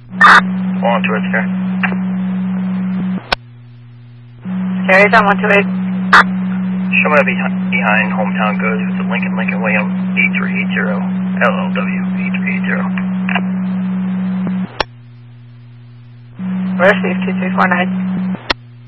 On towards Sky. Carries on 128. Showing up behind Hometown Goods with the Lincoln William 8380, LLW 8380. Receive 2349.